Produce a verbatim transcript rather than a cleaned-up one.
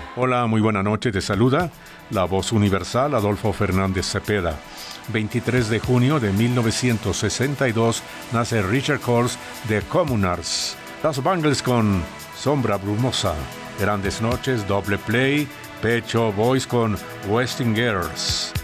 Hola, muy buena noche, te saluda la voz universal Adolfo Fernández Cepeda. veintitrés de junio de mil novecientos sesenta y dos nace Richard Coles de Communards. Las Bangles con Sombra Brumosa. Grandes noches, Doble Play, Pet Shop Boys con Westing Girls.